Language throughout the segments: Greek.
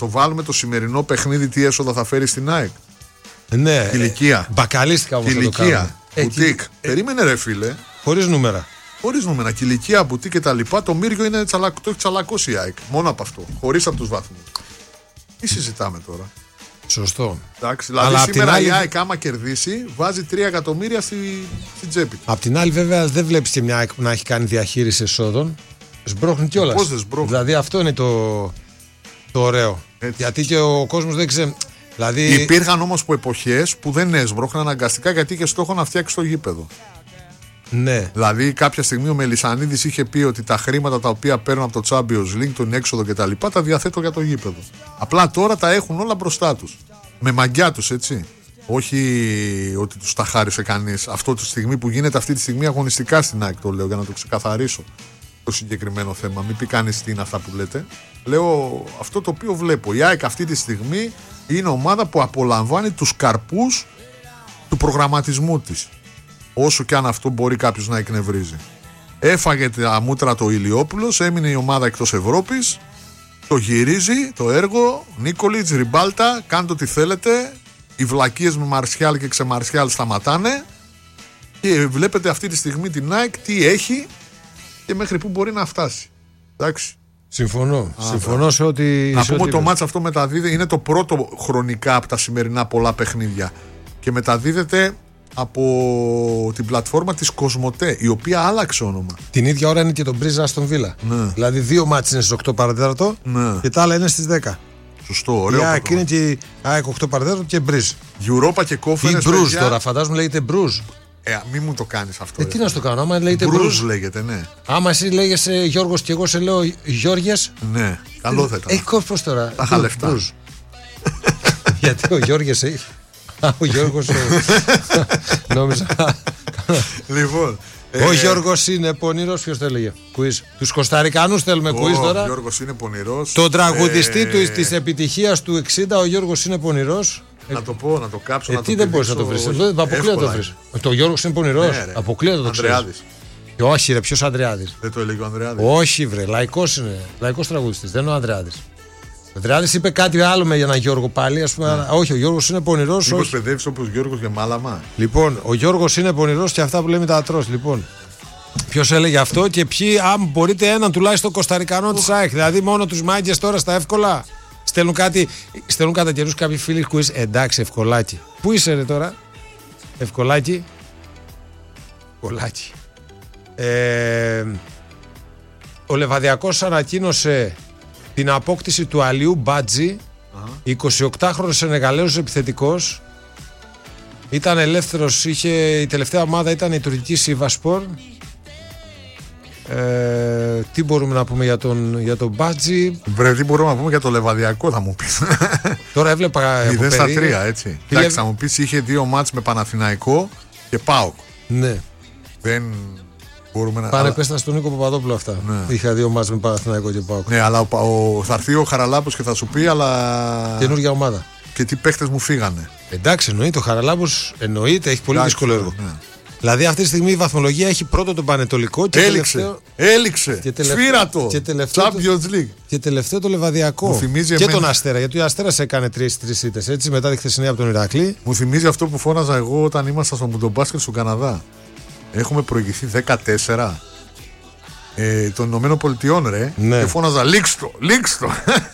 το βάλουμε το σημερινό παιχνίδι, τι έσοδα θα φέρει στην ΑΕΚ. Ναι. Ηλικία. Μπακαλίστηκα όμως. Ηλικία. Μπουτίκ. Περίμενε, ρε φίλε. Χωρίς νούμερα. Χωρίς νούμερα. Και ηλικία, μπουτίκ και τα λοιπά. Το Μύριο είναι το έχει τσαλακώσει η ΑΕΚ. Μόνο από αυτό. Χωρίς από τους βαθμούς. Τι συζητάμε τώρα. Σωστό. Εντάξει, δηλαδή αλλά σήμερα η ΑΕΚ άμα κερδίσει βάζει 3 εκατομμύρια στην τσέπη. Απ' την άλλη, βέβαια, δεν βλέπεις και μια ΑΕΚ που να έχει κάνει διαχείριση εσόδων. Σμπρώχνει κιόλας. Πώς δεν σμπρώχνει. Δηλαδή αυτό είναι το ωραίο. Έτσι. Γιατί και ο κόσμος δεν ξέρει. Δηλαδή... Υπήρχαν όμως εποχές που δεν έσμπρωχναν αναγκαστικά γιατί είχε στόχο να φτιάξει το γήπεδο. Ναι. Δηλαδή κάποια στιγμή ο Μελισσανίδης είχε πει ότι τα χρήματα τα οποία παίρνουν από το Champions League, τον έξοδο κτλ. Τα διαθέτω για το γήπεδο. Απλά τώρα τα έχουν όλα μπροστά τους. Με μαγιά τους, έτσι. Όχι ότι τους τα χάρισε κανείς. Αυτό τη στιγμή που γίνεται αυτή τη στιγμή αγωνιστικά στην ΑΕΚ, το λέω για να το ξεκαθαρίσω το συγκεκριμένο θέμα. Μην πει κανείς τι είναι αυτά που λέτε. Λέω αυτό το οποίο βλέπω. Η ΑΕΚ αυτή τη στιγμή είναι ομάδα που απολαμβάνει τους καρπούς του προγραμματισμού της. Όσο και αν αυτό μπορεί κάποιος να εκνευρίζει. Έφαγε τα μούτρα το Ηλιόπουλος, έμεινε η ομάδα εκτός Ευρώπης, το γυρίζει το έργο, Νίκολιτς, Ριμπάλτα, κάντε ό,τι θέλετε, οι βλακίες με Μαρσιάλ και ξεμαρσιάλ σταματάνε και βλέπετε αυτή τη στιγμή την ΑΕΚ τι έχει και μέχρι που μπορεί να φτάσει. Εντάξει. Συμφωνώ. Συμφωνώ σε ό,τι. Να πούμε ότι το μάτς αυτό μεταδίδεται, είναι το πρώτο χρονικά από τα σημερινά πολλά παιχνίδια και μεταδίδεται από την πλατφόρμα της Κοσμοτέ, η οποία άλλαξε όνομα. Την ίδια ώρα είναι και το Μπρίζα Αστον Βίλα. Ναι. Δηλαδή 2 μάτς είναι στις 8 παρατέταρτο και τα άλλα είναι στις 10. Σωστό, ωραίο. Η ΑΕΚ είναι και η ΑΕΚ 8 παρατέταρτο και Μπρίζ. Europa και Conference. Ή Μπρουζ τώρα, φαντάζομαι λέγεται Μπρουζ. Μη μου το κάνεις αυτό. Τι να στο κάνω, άμα λέγεται Μπρουζ λέγεται, ναι. Άμα εσύ λέγεσαι Γιώργος και εγώ σε λέω Γιώργιες. Ναι, καλό θα ήταν. Πώς τώρα. Τα χαλεφτά. Γιατί ο Γιώργης έχει. Ο Γιώργος. Νόμιζα. Λοιπόν. Ο Γιώργος είναι πονηρός. Ποιος το έλεγε? Quiz. Τους Κοσταρικανούς θέλουμε quiz τώρα. Ο Γιώργος είναι πονηρός. Το τραγουδιστή της επιτυχίας του 60, ο Γιώργος είναι πονηρός. Να το πω, να το κάψω. Τι δεν μπορείς να το βρεις. Αποκλείεται να το βρεις. Το Γιώργος είναι πονηρός. Αποκλείεται να το ξέρεις. Ανδρεάδης. Όχι, ρε, ποιος Ανδρεάδης? Δεν το έλεγε ο Ανδρεάδης. Όχι, βρε, λαϊκός είναι. Λαϊκός τραγουδιστής, δεν είναι ο Ανδρεάδης. Ο Ανδρεάδης είπε κάτι άλλο με έναν Γιώργο πάλι. Ας πούμε, όχι, ο Γιώργος είναι πονηρός. Μήπως παιδεύεις όπως Γιώργος και Μάλαμα. Λοιπόν, ο Γιώργος είναι πονηρός και αυτά που λέμε τα ατρός. Λοιπόν, ποιος έλεγε αυτό και ποιοι, αν μπορείτε, έναν τουλάχιστον Κοσταρικανό της ΑΕΚ. Δηλαδή, μόνο τους μάγκες τώρα στα εύκολα. Στέλνουν κατά καιρούς κάποιοι φίλοι quiz. Εντάξει, ευκολάκι. Πού είσαι, ρε, τώρα? Ευκολάκι. Ευκολάκι. Ο Λεβαδιακός ανακοίνωσε την απόκτηση του Αλιού Μπάτζη, 28χρονος Σενεγαλέζος επιθετικός. Ήταν ελεύθερος, η τελευταία ομάδα ήταν η τουρκική Σιβασπορ. Τι μπορούμε να πούμε για τον Μπάτζη? Βρε, τι μπορούμε να πούμε για το Λεβαδιακό, θα μου πεις. Τώρα έβλεπα 0-3, έτσι. Εντάξει, θα μου πεις, είχε 2 μάτς με Παναθηναϊκό και ΠΑΟΚ. Ναι. Δεν μπορούμε να... Πάνε πέστα στον Νίκο Παπαδόπουλο αυτά. Ναι. Είχα 2 μάτς με Παναθηναϊκό και ΠΑΟΚ. Ναι, αλλά θα έρθει ο Χαραλάμπος και θα σου πει, αλλά... Καινούργια ομάδα. Και τι παίχτες μου φύγανε. Εντάξει, εννοείται. Ο Χαραλάμπος εννοείται, έχει πολύ δύσκολο έργο. Ναι. Δηλαδή αυτή τη στιγμή η βαθμολογία έχει πρώτο τον Πανετολικό και έληξε. Σφύρατο. Champions League. Και τελευταίο το Λεβαδιακό. Και τον Αστέρα. Γιατί ο Αστέρας έκανε 3 ήττες. Έτσι μετά τη χθεσινή από τον Ηρακλή. Μου θυμίζει αυτό που φώναζα εγώ όταν ήμασταν στο Μουντομπάσκετ στον Καναδά. Έχουμε προηγηθεί 14 των Ηνωμένων Πολιτειών, ρε. Ναι. Και φώναζα λίξτο.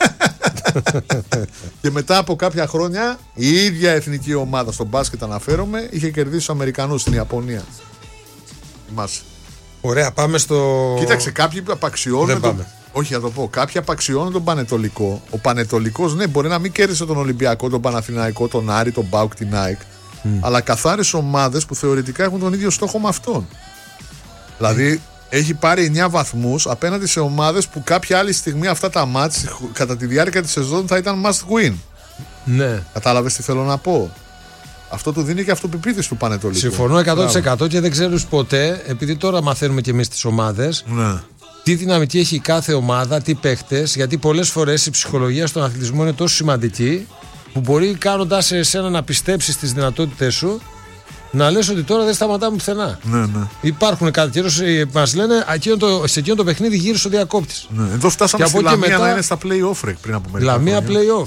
Και μετά από κάποια χρόνια η ίδια εθνική ομάδα στο μπάσκετ, αναφέρομαι, είχε κερδίσει τους Αμερικανούς στην Ιαπωνία. Θυμάσαι? Ωραία, πάμε στο... Κοίταξε, κάποιοι απαξιώνουν όχι, θα το πω. Κάποιοι απαξιώνουν τον Πανετολικό. Ο Πανετολικός, ναι, μπορεί να μην κέρδισε τον Ολυμπιακό, τον Παναθηναϊκό, τον Άρη, τον ΠΑΟΚ, την ΑΕΚ, αλλά καθάρισε ομάδες που θεωρητικά έχουν τον ίδιο στόχο με αυτόν. Δηλαδή έχει πάρει 9 βαθμούς απέναντι σε ομάδες που κάποια άλλη στιγμή αυτά τα μάτς κατά τη διάρκεια της σεζόν θα ήταν must win. Ναι. Κατάλαβες τι θέλω να πω? Αυτό του δίνει και αυτοπεποίθηση του Πανετολικού. Συμφωνώ 100% και δεν ξέρεις ποτέ, επειδή τώρα μαθαίνουμε και εμείς τις ομάδες, ναι, τι δυναμική έχει κάθε ομάδα, τι παίχτες, γιατί πολλές φορές η ψυχολογία στον αθλητισμό είναι τόσο σημαντική που μπορεί κάνοντας εσένα να πιστέψεις στις δυνατότητες σου Να λες ότι τώρα δεν σταματάμε πουθενά. Ναι, ναι. Υπάρχουν κάτι καιρό, μας λένε, σε εκείνο το παιχνίδι γύρισε ο διακόπτης. Ναι. Εδώ φτάσαμε στη Λαμία να είναι στα play-off πριν από μερικά Λαμία χρόνια. play-off.